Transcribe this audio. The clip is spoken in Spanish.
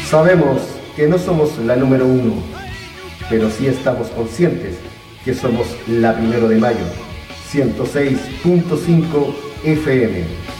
Sabemos que no somos la número 1, pero sí estamos conscientes que somos la 1 de mayo, 106.5 FM.